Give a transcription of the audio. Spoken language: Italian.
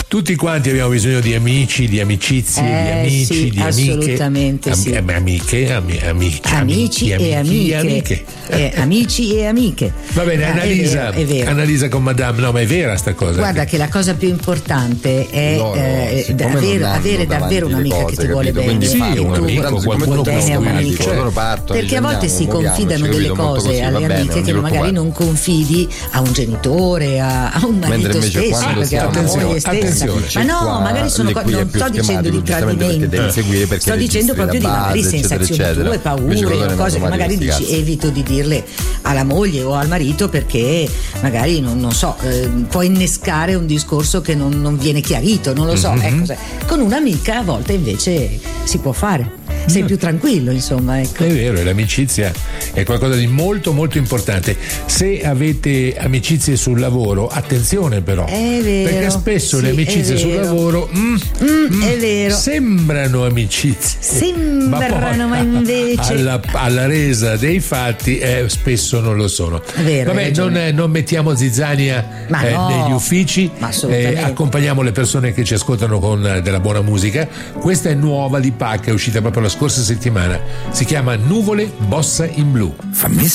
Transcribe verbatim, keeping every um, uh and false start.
tutti quanti abbiamo bisogno di amici, di amicizie, Eh, di amici, sì, di amiche. assolutamente sì. Am- amiche, ami- amici, Amici amici, e amici, amiche, Eh, amici e amiche. Va bene, Ah, è Annalisa, vero, è vero. Annalisa con Madame, no, ma è vera sta cosa. Guarda che la cosa più importante è Loro, eh, siccome avere, non hanno avere davanti davvero le un'amica cose, che ti vuole capito? bene. Quindi Sì, che un tu amico, vuoi qualcuno bene a costruito, un'amica. cioè, loro partono, Perché a volte dice, si andiamo, confidano muoviamoci, delle capito? Molto cose così, alle va bene, amiche non che vi magari preoccupate. non confidi a un genitore, a, a un Mentre marito invece stesso, quando perché a una attenzione, moglie stessa. attenzione. Ma no, Qua, magari sono le co- cui è non più sto dicendo di schematico, giustamente perché tradimenti, devi seguire, perché sto registri dicendo proprio la di magari base, eccetera, sensazioni eccetera. tue, paure Invece loro o non cose che hanno magari mai dici questi cazzi. evito di dirle alla moglie o al marito perché magari non, non so, eh, può innescare un discorso che non, non viene chiarito, non lo so. Mm-hmm. Ecco, se- con un'amica a volte invece si può fare, sei più tranquillo, insomma, ecco. È vero, e l'amicizia è qualcosa di molto molto importante. Se avete amicizie sul lavoro, attenzione però, È vero, perché spesso sì, le amicizie è sul vero. lavoro mm, Mm, è vero. sembrano amicizie, Sembrano, ma invece- alla, alla resa dei fatti eh, spesso non lo sono. È vero, hai Vabbè, non, ragione. eh, non mettiamo zizzania Ma eh, no, negli uffici, ma assolutamente. accompagniamo le persone che ci ascoltano con eh, della buona musica. Questa è nuova di Pac, è uscita proprio la scorsa settimana, si chiama Nuvole Bossa in Blu. Fammi